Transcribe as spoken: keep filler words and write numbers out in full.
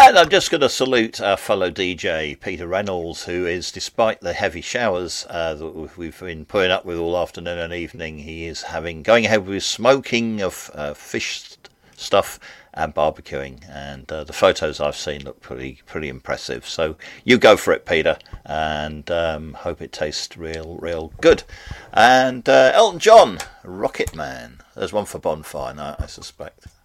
And I'm just going to salute our fellow D J, Peter Reynolds, who is, despite the heavy showers uh, that we've been putting up with all afternoon and evening, he is having going ahead with smoking of uh, fish stuff and barbecuing. And uh, the photos I've seen look pretty pretty impressive. So you go for it, Peter, and um, hope it tastes real, real good. And uh, Elton John, Rocket Man. There's one for Bonfire, I, I suspect.